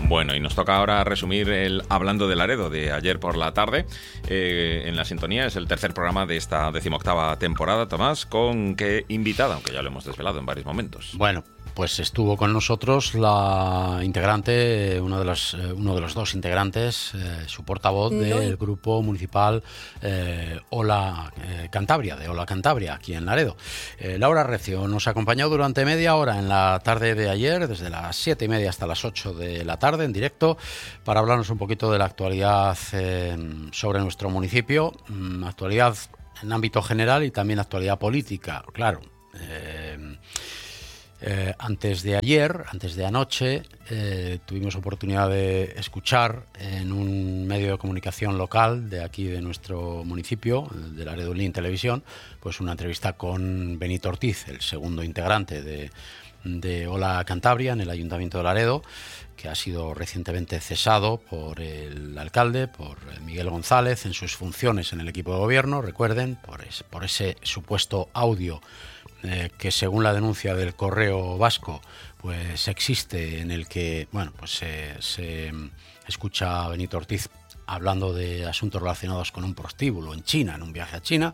Bueno, y nos toca ahora resumir el Hablando de Laredo de ayer por la tarde. En la sintonía es el tercer programa de esta 18ª temporada, Tomás. ¿Con qué invitada? Aunque ya lo hemos desvelado en varios momentos. Bueno, pues estuvo con nosotros la integrante, uno de los dos integrantes, su portavoz del grupo municipal Ola Cantabria, de Ola Cantabria, aquí en Laredo. Laura Recio nos acompañó durante media hora en la tarde de ayer, desde las 7:30 hasta las 8 de la tarde, en directo, para hablarnos un poquito de la actualidad sobre nuestro municipio, actualidad en ámbito general y también actualidad política, claro. Antes de anoche, tuvimos oportunidad de escuchar en un medio de comunicación local de aquí de nuestro municipio, de Laredo Link Televisión, pues una entrevista con Benito Ortiz, el segundo integrante de Ola Cantabria en el Ayuntamiento de Laredo, que ha sido recientemente cesado por el alcalde, por Miguel González, en sus funciones en el equipo de gobierno, recuerden, por ese supuesto audio que según la denuncia del Correo Vasco pues existe, en el que se escucha a Benito Ortiz hablando de asuntos relacionados con un prostíbulo en China, en un viaje a China.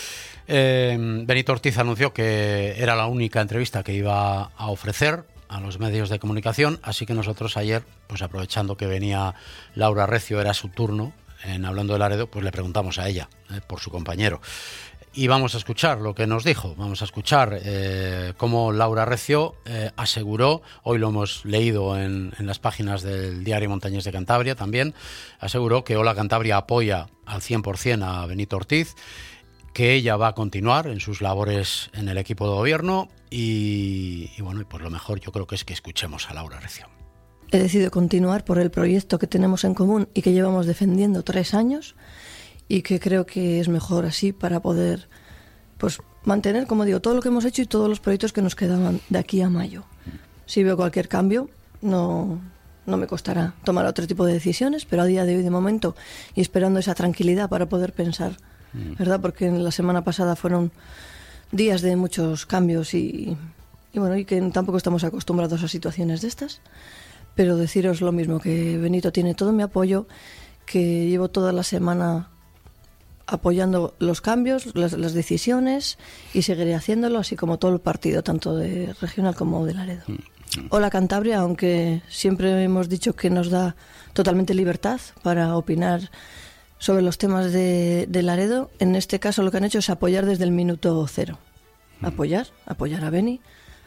Benito Ortiz anunció que era la única entrevista que iba a ofrecer a los medios de comunicación, así que nosotros ayer, pues aprovechando que venía Laura Recio, era su turno en Hablando de Laredo, pues le preguntamos a ella por su compañero. Y vamos a escuchar lo que nos dijo, vamos a escuchar cómo Laura Recio aseguró, hoy lo hemos leído en las páginas del diario Montañés de Cantabria también, aseguró que Ola Cantabria apoya al 100% a Benito Ortiz, que ella va a continuar en sus labores en el equipo de gobierno y pues lo mejor yo creo que es que escuchemos a Laura Recio. He decidido continuar por el proyecto que tenemos en común y que llevamos defendiendo 3 años, y que creo que es mejor así para poder pues mantener, como digo, todo lo que hemos hecho y todos los proyectos que nos quedaban de aquí a mayo. Si veo cualquier cambio, no me costará tomar otro tipo de decisiones, pero a día de hoy, de momento, y esperando esa tranquilidad para poder pensar, ¿verdad? Porque en la semana pasada fueron días de muchos cambios y que tampoco estamos acostumbrados a situaciones de estas, pero deciros lo mismo, que Benito tiene todo mi apoyo, que llevo toda la semana apoyando los cambios, las decisiones, y seguiré haciéndolo, así como todo el partido, tanto de regional como de Laredo. Ola Cantabria, aunque siempre hemos dicho que nos da totalmente libertad para opinar sobre los temas de Laredo, en este caso lo que han hecho es apoyar desde el minuto cero. Apoyar a Beni.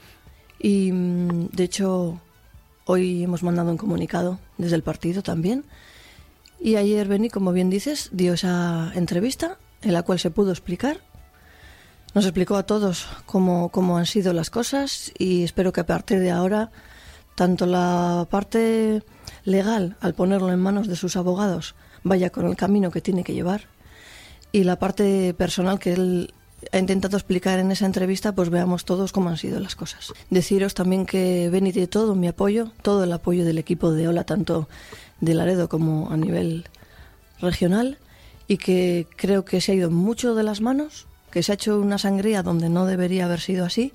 Y de hecho, hoy hemos mandado un comunicado desde el partido también. Y ayer Beni, como bien dices, dio esa entrevista en la cual se pudo explicar. Nos explicó a todos cómo han sido las cosas, y espero que a partir de ahora, tanto la parte legal, al ponerlo en manos de sus abogados, vaya con el camino que tiene que llevar, y la parte personal que él ha intentado explicar en esa entrevista, pues veamos todos cómo han sido las cosas. Deciros también que Beni tiene todo mi apoyo, todo el apoyo del equipo de Ola, tanto de Laredo como a nivel regional, y que creo que se ha ido mucho de las manos, que se ha hecho una sangría donde no debería haber sido así,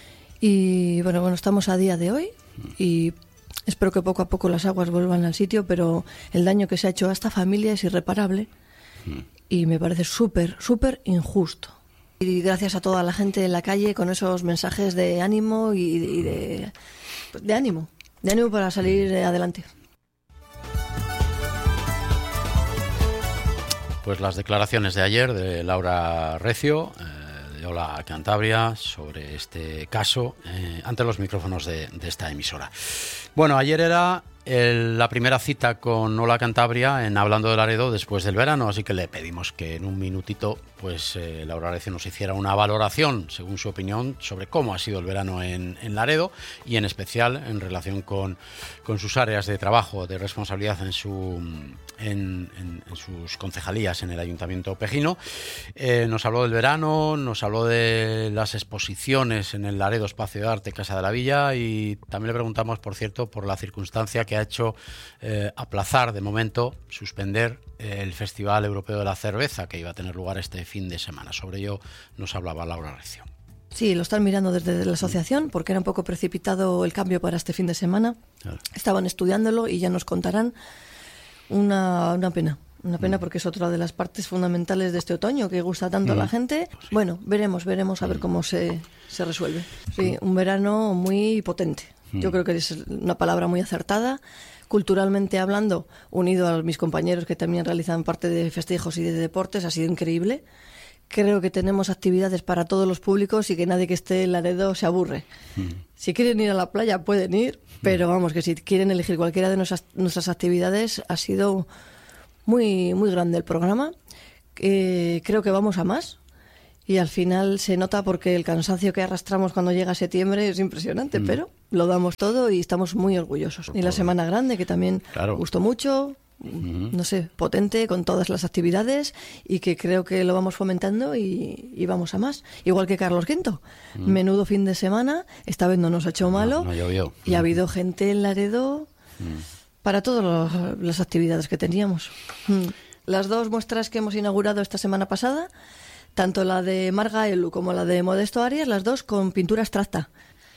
y bueno, estamos a día de hoy y espero que poco a poco las aguas vuelvan al sitio, pero el daño que se ha hecho a esta familia es irreparable y me parece súper injusto. Y gracias a toda la gente en la calle con esos mensajes de ánimo y de ánimo para salir adelante. Pues las declaraciones de ayer de Laura Recio, de Ola Cantabria, sobre este caso, ante los micrófonos de esta emisora. Bueno, ayer era la primera cita con Ola Cantabria en Hablando de Laredo después del verano, así que le pedimos que en un minutito pues Laura Recio nos hiciera una valoración, según su opinión, sobre cómo ha sido el verano en Laredo, y en especial en relación con sus áreas de trabajo, de responsabilidad en sus concejalías en el Ayuntamiento Pejino. Nos habló del verano, nos habló de las exposiciones en el Laredo Espacio de Arte Casa de la Villa, y también le preguntamos, por cierto, por la circunstancia que ha hecho aplazar de momento, suspender el Festival Europeo de la Cerveza, que iba a tener lugar este fin de semana. Sobre ello nos hablaba Laura Recio. Sí, lo están mirando desde la asociación porque era un poco precipitado el cambio para este fin de semana. Claro. Estaban estudiándolo y ya nos contarán. Una pena porque es otra de las partes fundamentales de este otoño que gusta tanto a la gente. Sí. Bueno, veremos a ver cómo se resuelve. Sí, un verano muy potente. Yo creo que es una palabra muy acertada. Culturalmente hablando, unido a mis compañeros que también realizan parte de festejos y de deportes, ha sido increíble. Creo que tenemos actividades para todos los públicos y que nadie que esté en Laredo se aburre. Si quieren ir a la playa pueden ir, pero vamos, que si quieren elegir cualquiera de nuestras actividades, ha sido muy, muy grande el programa. Creo que vamos a más y al final se nota porque el cansancio que arrastramos cuando llega septiembre es impresionante, pero lo damos todo y estamos muy orgullosos. Y la Semana Grande, que también gustó mucho, no sé, potente con todas las actividades y que creo que lo vamos fomentando y vamos a más. Igual que Carlos V. Menudo fin de semana, esta vez no nos ha hecho malo no llovió. Y ha habido gente en Laredo para todas las actividades que teníamos. Las dos muestras que hemos inaugurado esta semana pasada, tanto la de Marga Elu como la de Modesto Arias, las dos con pintura abstracta.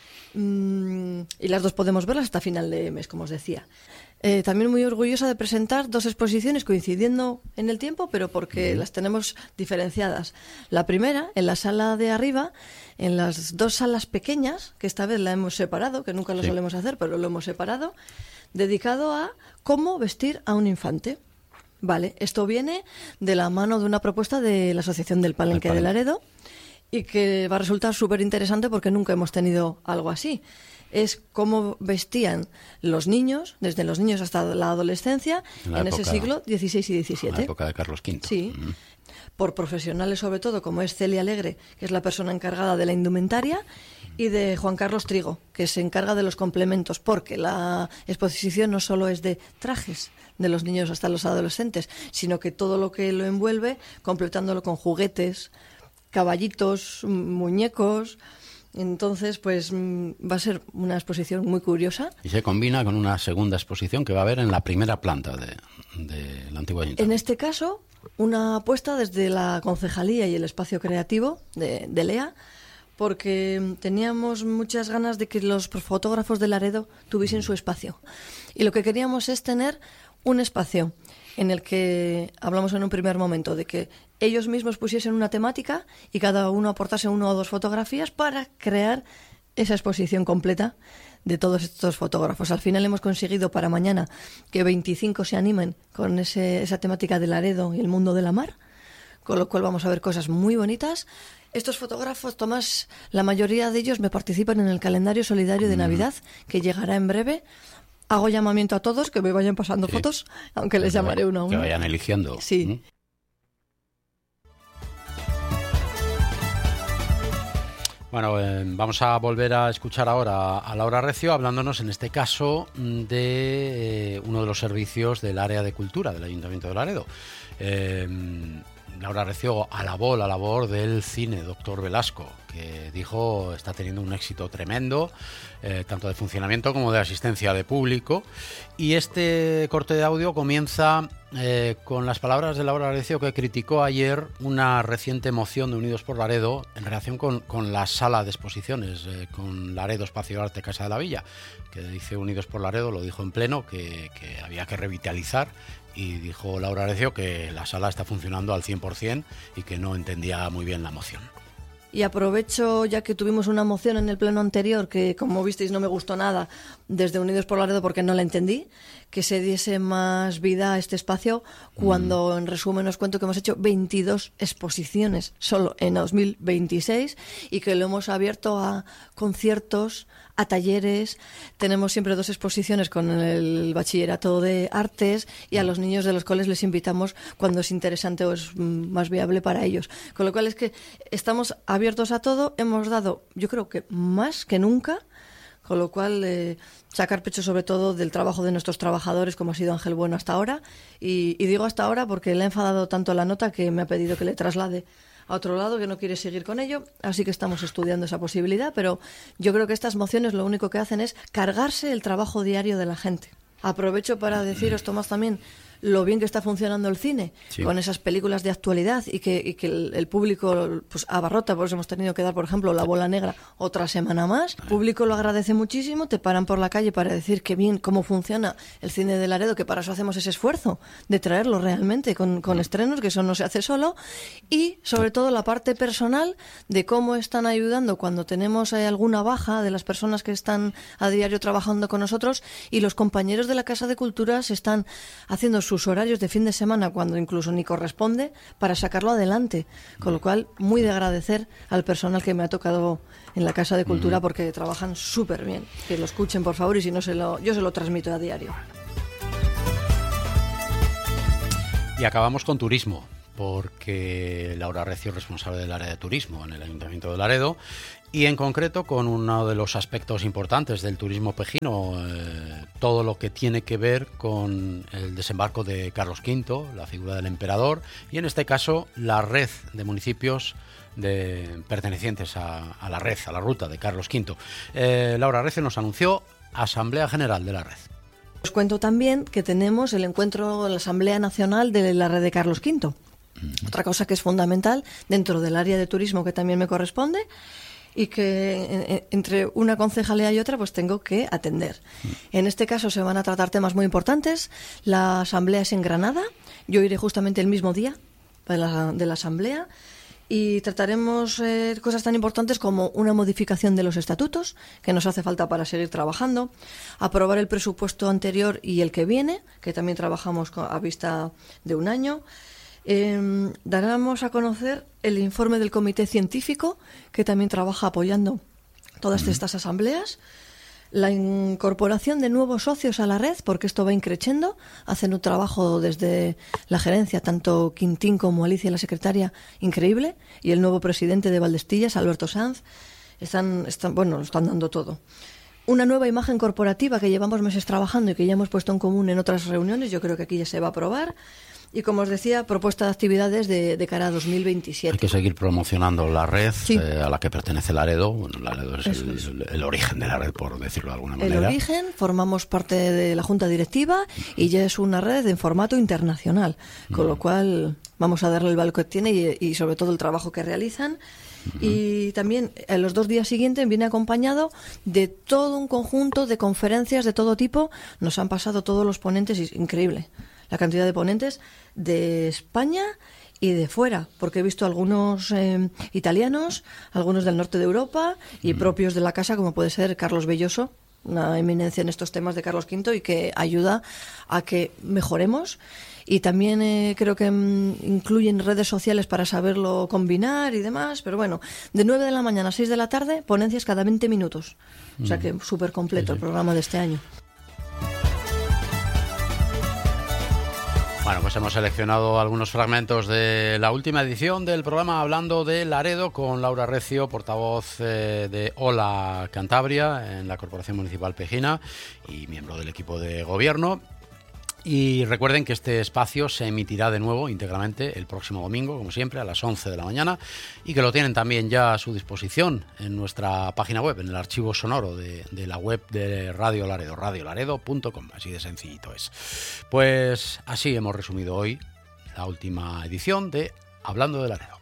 Y las dos podemos verlas hasta final de mes, como os decía. También muy orgullosa de presentar dos exposiciones coincidiendo en el tiempo, pero porque las tenemos diferenciadas. La primera, en la sala de arriba, en las dos salas pequeñas, que esta vez la hemos separado, que nunca lo solemos hacer, pero lo hemos separado, dedicado a cómo vestir a un infante. Vale, esto viene de la mano de una propuesta de la Asociación del Palenque de Laredo y que va a resultar súper interesante porque nunca hemos tenido algo así. Es cómo vestían los niños, desde los niños hasta la adolescencia, en ese siglo XVI y XVII. En la época de Carlos V. Sí. Por profesionales sobre todo, como es Celia Alegre, que es la persona encargada de la indumentaria, y de Juan Carlos Trigo, que se encarga de los complementos, porque la exposición no solo es de trajes de los niños hasta los adolescentes, sino que todo lo que lo envuelve, completándolo con juguetes, caballitos, muñecos. Entonces, pues va a ser una exposición muy curiosa. Y se combina con una segunda exposición que va a haber en la primera planta de la antigua Ayuntamiento. En este caso, una apuesta desde la concejalía y el espacio creativo de Lea, porque teníamos muchas ganas de que los fotógrafos de Laredo tuviesen su espacio. Y lo que queríamos es tener un espacio en el que hablamos en un primer momento de que ellos mismos pusiesen una temática y cada uno aportase 1 o 2 fotografías para crear esa exposición completa de todos estos fotógrafos. Al final hemos conseguido para mañana que 25 se animen con esa temática de Laredo y el mundo de la mar, con lo cual vamos a ver cosas muy bonitas. Estos fotógrafos, Tomás, la mayoría de ellos me participan en el calendario solidario de Navidad, que llegará en breve. Hago llamamiento a todos que me vayan pasando fotos, aunque les llamaré uno a uno. Que vayan eligiendo. Sí. Bueno, vamos a volver a escuchar ahora a Laura Recio hablándonos en este caso de uno de los servicios del área de cultura del Ayuntamiento de Laredo. Laura Recio alabó la labor del cine Doctor Velasco, que dijo está teniendo un éxito tremendo, tanto de funcionamiento como de asistencia de público. Y este corte de audio comienza con las palabras de Laura Recio, que criticó ayer una reciente moción de Unidos por Laredo en relación con la sala de exposiciones, con Laredo Espacio Arte Casa de la Villa, que dice Unidos por Laredo, lo dijo en pleno, que había que revitalizar. Y dijo Laura Recio que la sala está funcionando al 100% y que no entendía muy bien la moción. Y aprovecho, ya que tuvimos una moción en el pleno anterior, que como visteis no me gustó nada, desde Unidos por Laredo porque no la entendí, que se diese más vida a este espacio, cuando en resumen os cuento que hemos hecho 22 exposiciones solo en 2026 y que lo hemos abierto a conciertos, a talleres. Tenemos siempre 2 exposiciones con el bachillerato de artes y a los niños de los coles les invitamos cuando es interesante o es más viable para ellos. Con lo cual es que estamos abiertos a todo, hemos dado, yo creo que más que nunca, con lo cual sacar pecho sobre todo del trabajo de nuestros trabajadores, como ha sido Ángel Bueno hasta ahora. Y digo hasta ahora porque le ha enfadado tanto la nota que me ha pedido que le traslade a otro lado, que no quiere seguir con ello, así que estamos estudiando esa posibilidad, pero yo creo que estas mociones lo único que hacen es cargarse el trabajo diario de la gente. Aprovecho para deciros, Tomás, también lo bien que está funcionando el cine, Sí. con esas películas de actualidad y que el público pues abarrota, pues hemos tenido que dar, por ejemplo, La Bola Negra otra semana más. El público lo agradece muchísimo, te paran por la calle para decir que bien, cómo funciona el cine de Laredo, que para eso hacemos ese esfuerzo de traerlo realmente con estrenos, que eso no se hace solo, y sobre todo la parte personal de cómo están ayudando cuando tenemos alguna baja de las personas que están a diario trabajando con nosotros, y los compañeros de la Casa de Cultura se están haciendo sus horarios de fin de semana cuando incluso ni corresponde para sacarlo adelante, con lo cual muy de agradecer al personal que me ha tocado en la Casa de Cultura porque trabajan súper bien. Que lo escuchen, por favor, y si no, yo se lo transmito a diario. Y acabamos con turismo, porque Laura Recio es responsable del área de turismo en el Ayuntamiento de Laredo, y en concreto con uno de los aspectos importantes del turismo pejino, todo lo que tiene que ver con el desembarco de Carlos V, la figura del emperador, y en este caso la red de municipios pertenecientes a la red, a la ruta de Carlos V. Laura Recio nos anunció Asamblea General de la red. Os cuento también que tenemos el encuentro en la Asamblea Nacional de la red de Carlos V. Otra cosa que es fundamental dentro del área de turismo que también me corresponde y que entre una concejalía y otra pues tengo que atender. En este caso se van a tratar temas muy importantes. La asamblea es en Granada. Yo iré justamente el mismo día de la asamblea y trataremos cosas tan importantes como una modificación de los estatutos, que nos hace falta para seguir trabajando, aprobar el presupuesto anterior y el que viene, que también trabajamos a vista de un año. Daremos a conocer el informe del comité científico, que también trabaja apoyando todas estas asambleas. La incorporación de nuevos socios a la red, porque esto va increciendo. Hacen un trabajo desde la gerencia, tanto Quintín como Alicia, la secretaria, increíble. Y el nuevo presidente de Valdestillas, Alberto Sanz, están dando todo. Una nueva imagen corporativa que llevamos meses trabajando y que ya hemos puesto en común en otras reuniones. Yo creo que aquí ya se va a aprobar. Y como os decía, propuesta de actividades de cara a 2027. Hay que seguir promocionando la red, Sí. A la que pertenece Laredo. Bueno, Laredo es el origen de la red, por decirlo de alguna El manera. origen, formamos parte de la Junta Directiva y ya es una red en formato internacional, con lo cual vamos a darle el valor que tiene y sobre todo el trabajo que realizan. Y también en los 2 días siguientes viene acompañado de todo un conjunto de conferencias de todo tipo. Nos han pasado todos los ponentes, y es increíble la cantidad de ponentes de España y de fuera, porque he visto algunos italianos, algunos del norte de Europa y propios de la casa, como puede ser Carlos Belloso, una eminencia en estos temas de Carlos V y que ayuda a que mejoremos. Y también creo que incluyen redes sociales para saberlo combinar y demás. Pero bueno, de 9 de la mañana a 6 de la tarde, ponencias cada 20 minutos. O sea que súper completo el programa de este año. Bueno, pues hemos seleccionado algunos fragmentos de la última edición del programa Hablando de Laredo con Laura Recio, portavoz de Hola Cantabria en la Corporación Municipal Pejina y miembro del equipo de gobierno. Y recuerden que este espacio se emitirá de nuevo íntegramente el próximo domingo, como siempre, a las 11 de la mañana, y que lo tienen también ya a su disposición en nuestra página web, en el archivo sonoro de la web de Radio Laredo, radiolaredo.com, así de sencillito es. Pues así hemos resumido hoy la última edición de Hablando de Laredo.